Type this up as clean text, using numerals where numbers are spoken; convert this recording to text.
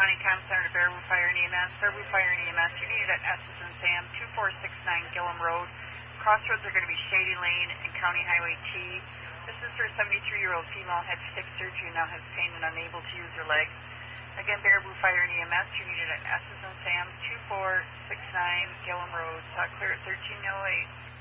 County Comm Center to Baraboo Fire and EMS. Baraboo Fire and EMS, you needed at S as in Sam, 2469 Gillum Road. Crossroads are going to be Shady Lane and County Highway T. This is for a 73-year-old female, had stick surgery and now has pain and unable to use her legs. Again, Baraboo Fire and EMS, you needed at S as in Sam, 2469 Gillum Road. Clear at 1308.